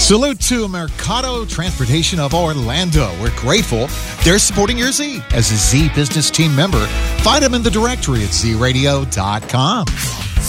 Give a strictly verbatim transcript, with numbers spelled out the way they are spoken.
Salute to Mercado Transportation of Orlando. We're grateful they're supporting your Z. As a Z Business Team member, find them in the directory at z radio dot com.